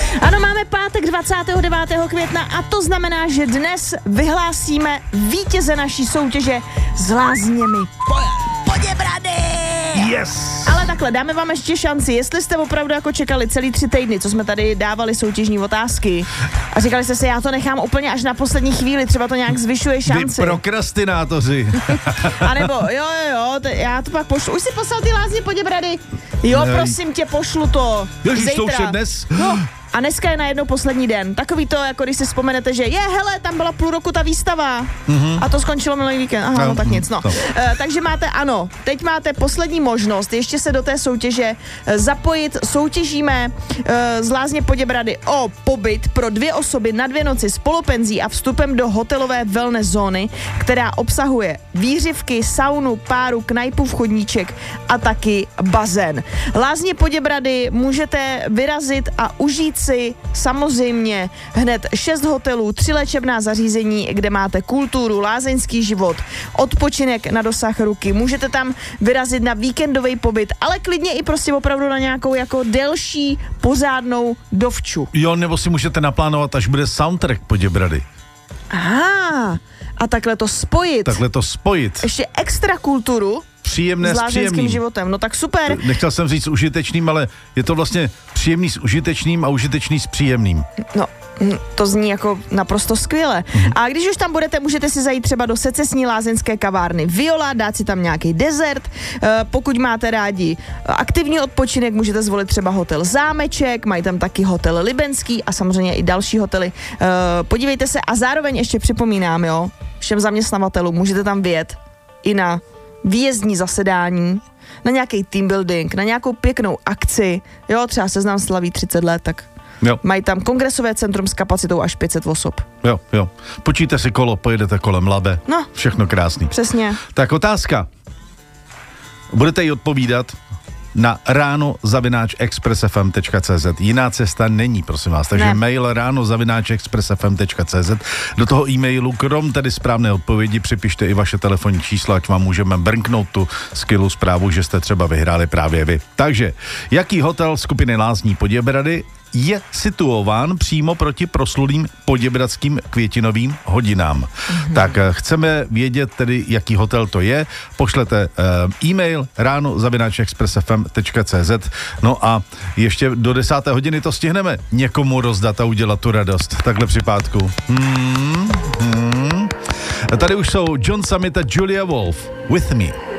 Ano, máme pátek 29. května a to znamená, že dnes vyhlásíme vítěze naší soutěže s lázněmi Poděbrady. Yes! Ale takhle, dáme vám ještě šanci, jestli jste opravdu jako čekali celý 3 týdny, co jsme tady dávali soutěžní otázky a říkali jste si, já to nechám úplně až na poslední chvíli, třeba to nějak zvyšuje šanci. Vy prokrastinátoři. A nebo jo, já to pak pošlu. Už si poslal ty lázně Poděbrady? Jo, prosím tě, pošlu to. Ježiš, to už je dnes. No. A dneska je najednou poslední den. Takový to, jako když si vzpomenete, že hele, tam byla půl roku ta výstava a to skončilo minulý víkend. Aha, no tak nic, no. Takže teď máte poslední možnost ještě se do té soutěže zapojit. Soutěžíme z lázně Poděbrady o pobyt pro 2 osoby na 2 noci s polopenzí a vstupem do hotelové wellness zóny, která obsahuje výřivky, saunu, páru, knajpu, vchodníček a taky bazén. Lázně Poděbrady můžete vyrazit a užít si samozřejmě hned 6 hotelů, 3 léčebná zařízení, kde máte kulturu, lázeňský život, odpočinek na dosah ruky. Můžete tam vyrazit na víkendový pobyt, ale klidně i prostě opravdu na nějakou jako delší pořádnou dovču. Jo, nebo si můžete naplánovat, až bude soundtrack Poděbrady. Aha, a takhle to spojit. Ještě extra kulturu příjemné s příjemným životem. No tak super. Nechtěl jsem říct užitečným, ale je to vlastně příjemný s užitečným a užitečný s příjemným. No, to zní jako naprosto skvěle. A když už tam budete, můžete si zajít třeba do secesní lázeňské kavárny Viola, dát si tam nějaký dezert. Pokud máte rádi aktivní odpočinek, můžete zvolit třeba hotel Zámeček, mají tam taky hotel Libenský a samozřejmě i další hotely. Podívejte se a zároveň ještě připomínám, jo, všem zaměstnavatelům, můžete tam vyjet i na výjezdní zasedání, na nějaký team building, na nějakou pěknou akci, jo, třeba Seznam slaví 30 let, tak jo. Mají tam kongresové centrum s kapacitou až 500 osob. Jo. Počíte si kolo, pojedete kolem Labe. No. Všechno krásný. Přesně. Tak otázka. Budete jí odpovídat na ráno@expressfm.cz. Jiná cesta není, prosím vás. Takže mail ráno@expressfm.cz. Do toho e-mailu, krom tedy správné odpovědi, připište i vaše telefonní číslo, ať vám můžeme brnknout tu skvělou zprávu, že jste třeba vyhráli právě vy. Takže, jaký hotel skupiny Lázní Poděbrady je situován přímo proti proslulým poděbradským květinovým hodinám? Tak chceme vědět tedy, jaký hotel to je. Pošlete e-mail ráno@expressfm.cz. No a ještě do 10. hodiny to stihneme někomu rozdat a udělat tu radost. Takhle při pátku. Tady už jsou John Summit a Julia Wolf. With Me.